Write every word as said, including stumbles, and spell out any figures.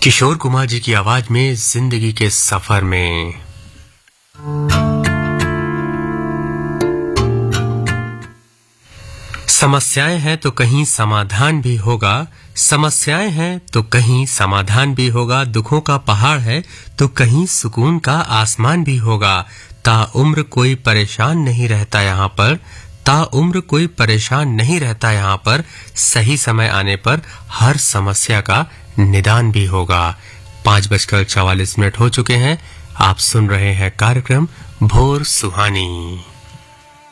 किशोर कुमार जी की आवाज में जिंदगी के सफर में समस्याएं हैं तो कहीं समाधान भी होगा, समस्याएं हैं तो कहीं समाधान भी होगा, दुखों का पहाड़ है तो कहीं सुकून का आसमान भी होगा। ताउम्र कोई परेशान नहीं रहता यहाँ पर, ताउम्र कोई परेशान नहीं रहता यहाँ पर, सही समय आने पर हर समस्या का निदान भी होगा। पांच बजकर चवालीस मिनट हो चुके हैं। आप सुन रहे हैं कार्यक्रम भोर सुहानी।